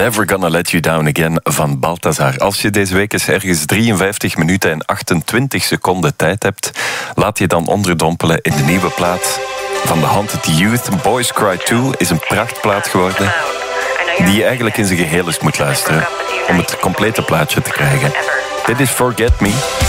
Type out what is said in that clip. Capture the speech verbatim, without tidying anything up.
Never Gonna Let You Down Again van Balthazar. Als je deze week eens ergens drieënvijftig minuten en achtentwintig seconden tijd hebt, laat je dan onderdompelen in de nieuwe plaat van The Haunted Youth. Boys Cry two is een prachtplaat geworden die je eigenlijk in zijn geheel eens moet luisteren om het complete plaatje te krijgen. Dit is Forget Me.